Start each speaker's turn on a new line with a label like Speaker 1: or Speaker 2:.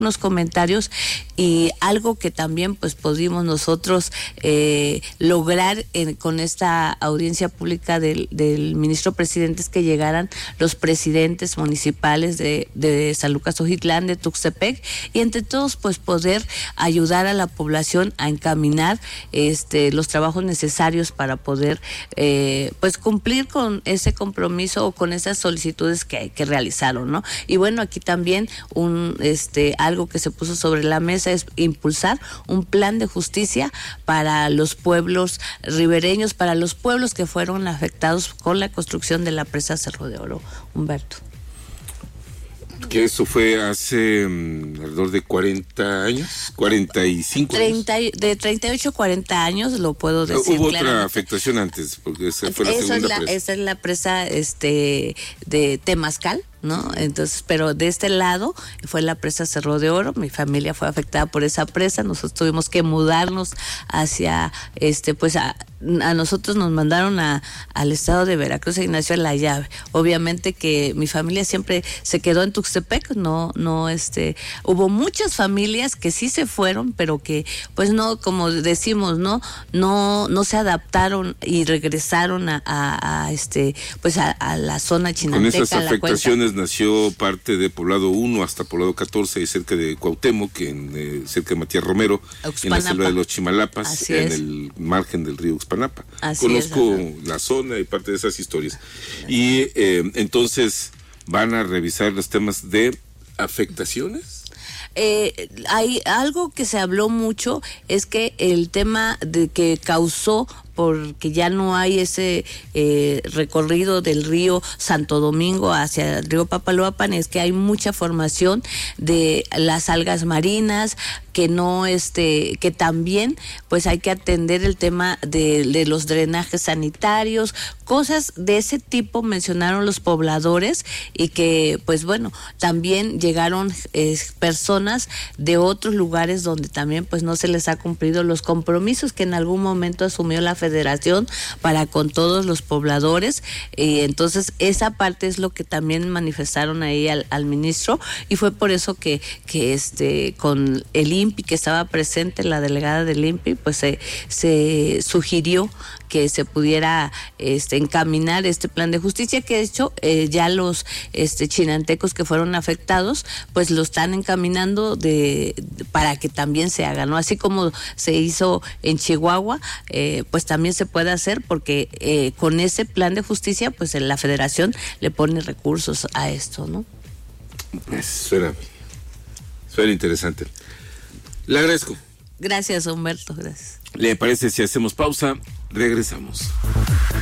Speaker 1: unos comentarios, y algo que también pues pudimos nosotros lograr con esta audiencia pública del ministro presidente es que llegaran los presidentes municipales de San Lucas Ojitlán, de Tuxtepec, y entre todos pues poder ayudar a la población a encaminar los trabajos necesarios para poder pues cumplir con ese compromiso o con esas solicitudes que realizaron, ¿no? Y bueno, aquí también algo que se puso sobre la mesa es impulsar un plan de justicia para los pueblos ribereños, para los pueblos que fueron afectados con la construcción de la presa Cerro de Oro. Humberto.
Speaker 2: Que eso fue hace alrededor de 40 años, 45 años.
Speaker 1: De 38 a 40 años, lo puedo decir.
Speaker 2: Hubo otra afectación antes, porque esa fue la segunda presa.
Speaker 1: Esa es la presa de Temazcal, ¿no? Entonces, pero de este lado fue la presa Cerro de Oro. Mi familia fue afectada por esa presa. Nosotros tuvimos que mudarnos hacia pues a nosotros nos mandaron al estado de Veracruz, a Ignacio La Llave. Obviamente que mi familia siempre se quedó en Tuxtepec, no hubo muchas familias que sí se fueron, pero que pues no, como decimos, no se adaptaron y regresaron a la zona chinanteca.
Speaker 2: Con esas afectaciones nació parte de Poblado 1 hasta Poblado 14, cerca de Cuauhtémoc, cerca de Matías Romero, en la selva de los Chimalapas, en el margen del río Uxpanapa. Conozco la zona y parte de esas historias. Y entonces, ¿van a revisar los temas de afectaciones?
Speaker 1: Hay algo que se habló mucho, es que el tema de que causó, porque ya no hay ese recorrido del río Santo Domingo hacia el río Papaloapan, es que hay mucha formación de las algas marinas, que no que también pues hay que atender el tema de los drenajes sanitarios, cosas de ese tipo mencionaron los pobladores, y que pues bueno, también llegaron personas de otros lugares donde también pues no se les ha cumplido los compromisos que en algún momento asumió la Federación para con todos los pobladores, y entonces esa parte es lo que también manifestaron ahí al ministro, y fue por eso que con el INPI, que estaba presente, la delegada del INPI, pues se sugirió que se pudiera encaminar este plan de justicia, que de hecho ya los chinantecos que fueron afectados pues lo están encaminando para que también se haga, ¿no? Así como se hizo en Chihuahua, pues también se puede hacer, porque con ese plan de justicia pues la Federación le pone recursos a esto, ¿no?
Speaker 2: Pues suena interesante. Le agradezco.
Speaker 1: Gracias, Humberto, gracias.
Speaker 2: ¿Le parece si hacemos pausa? Regresamos.